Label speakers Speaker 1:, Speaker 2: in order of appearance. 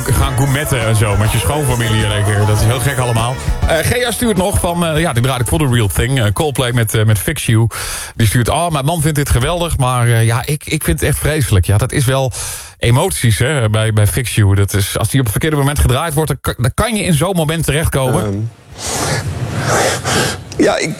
Speaker 1: gaan gourmetten en zo met je schoonfamilie. Dat is heel gek allemaal. Gea stuurt nog van, die draait ik voor The Real Thing. Coldplay met Fix You. Die stuurt, mijn man vindt dit geweldig, maar ik vind het echt vreselijk. Ja, dat is wel emoties hè, bij Fix You. Dat is, als die op het verkeerde moment gedraaid wordt, dan kan je in zo'n moment terechtkomen.
Speaker 2: Ja, ik